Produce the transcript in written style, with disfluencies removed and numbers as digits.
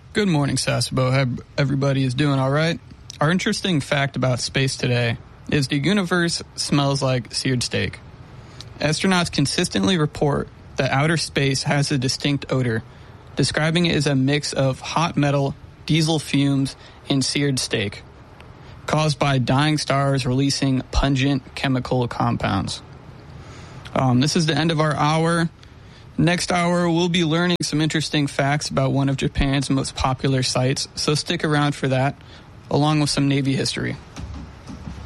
Good morning, Sasebo. Hope everybody is doing all right. Our interesting fact about space today is the universe smells like seared steak. Astronauts consistently report that outer space has a distinct odor, describing it as a mix of hot metal, diesel fumes, and seared steak, caused by dying stars releasing pungent chemical compounds. This is the end of our hour. Next hour, we'll be learning some interesting facts about one of Japan's most popular sites, so stick around for that, along with some Navy history.